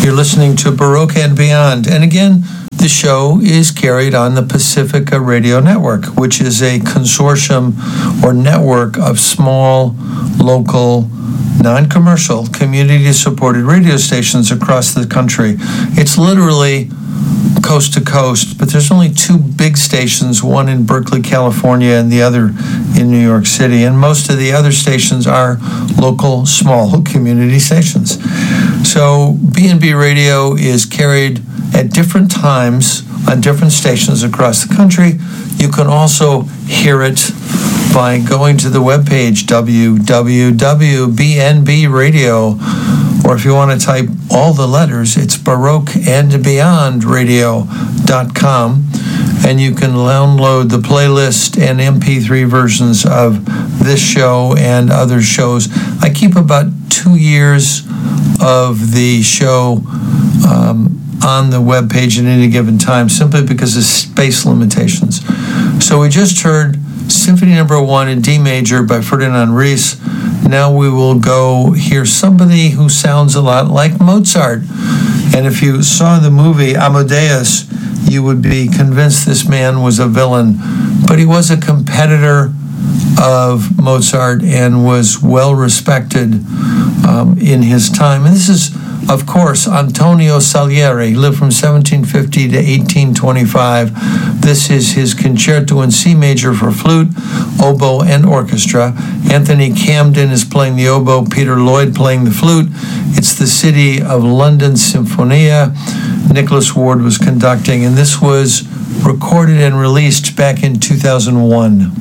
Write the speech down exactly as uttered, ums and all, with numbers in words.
You're listening to Baroque and Beyond. And again, the show is carried on the Pacifica Radio Network, which is a consortium or network of small, local, non-commercial, community-supported radio stations across the country. It's literally coast to coast, but there's only two big stations, one in Berkeley, California, and the other in New York City. And most of the other stations are local, small community stations. So B and B Radio is carried at different times on different stations across the country. You can also hear it by going to the webpage w w w dot b n b radio, or if you want to type all the letters, it's baroque and beyond radio dot com, and you can download the playlist and M P three versions of this show and other shows. I keep about two years of the show um, on the webpage at any given time, simply because of space limitations. So we just heard Symphony Number One in D major by Ferdinand Ries. Now we will go hear somebody who sounds a lot like Mozart. And if you saw the movie Amadeus, you would be convinced this man was a villain. But he was a competitor of Mozart and was well respected um, in his time. And this is, of course, Antonio Salieri. He lived from seventeen fifty to eighteen twenty-five. This is his concerto in C major for flute, oboe, and orchestra. Anthony Camden is playing the oboe, Peter Lloyd playing the flute. It's the City of London Symphonia. Nicholas Ward was conducting, and this was recorded and released back in two thousand one.